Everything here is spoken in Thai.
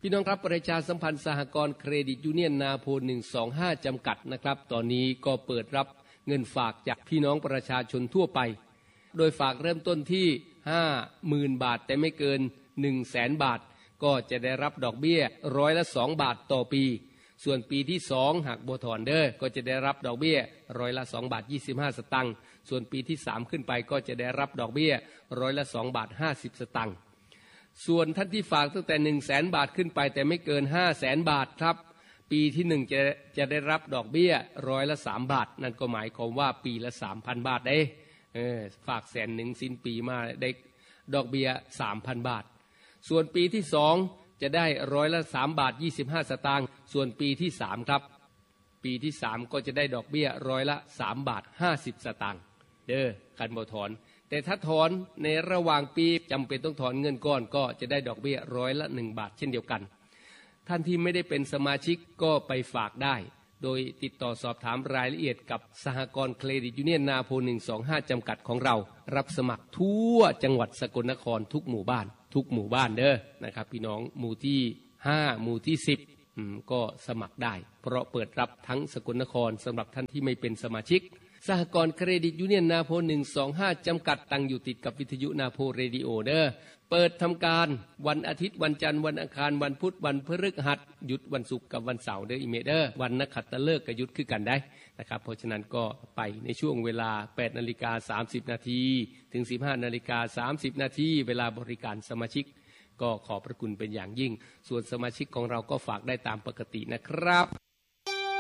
พี่น้องครับประชาสัมพันธ์สหกรณ์เครดิตยูเนียนนาโพ125จำกัดนะครับตอนนี้ก็เปิดรับเงินฝากจากพี่น้องประชาชนทั่วไปโดยฝากเริ่มต้นที่ 50,000 บาทแต่ไม่เกิน 100,000 บาทก็จะได้รับดอกเบี้ย2%ต่อปีส่วนปีที่2หากบ่ถอนเด้อก็จะได้รับดอกเบี้ย2.25 สตางค์ส่วนปีที่3ขึ้นไปก็จะได้รับดอกเบี้ย2.50 สตางค์ส่วนท่านที่ฝากตั้งแต่ 100,000 บาทขึ้นไปแต่ไม่เกิน 500,000 บาทครับปีที่1จะได้รับดอกเบี้ย3 บาทนั่นก็หมายความว่าปีละ 3,000 บาทได้ฝาก100,000สิ้นปีมาได้ดอกเบี้ย 3,000 บาทส่วนปีที่2จะได้3.25 สตางค์ส่วนปีที่3ครับปีที่3ก็จะได้ดอกเบี้ย3.50 สตางค์เด้อคันบ่ถอนแต่ถ้าถอนในระหว่างปีจำเป็นต้องถอนเงินก้อนก็จะได้ดอกเบี้ย1 บาทเช่นเดียวกันท่านที่ไม่ได้เป็นสมาชิกก็ไปฝากได้โดยติดต่อสอบถามรายละเอียดกับสหกรณ์เครดิตยูเนียนนาโพ125จำกัดของเรารับสมัครทั่วจังหวัดสกลนครทุกหมู่บ้านเด้อนะครับพี่น้องหมู่ที่5หมู่ที่10ก็สมัครได้เพราะเปิดรับทั้งสกลนครสำหรับท่านที่ไม่เป็นสมาชิกสหกรณ์เครดิตยูเนียนนาโพ125จำกัดตั้งอยู่ติดกับวิทยุนาโพเรดิโอเด้อเปิดทำการวันอาทิตย์วันจันทร์วันอังคารวันพุธวันพฤหัสหยุดวันศุกร์กับวันเสาร์เด้ออีเมเดอร์วันนักขัตฤกษ์ก็หยุดคือกันได้นะครับเพราะฉะนั้นก็ไปในช่วงเวลา 8:30 น.ถึง 15:30 น.เวลาบริการสมาชิกก็ขอบพระคุณเป็นอย่างยิ่งส่วนสมาชิกของเราก็ฝากได้ตามปกตินะครับ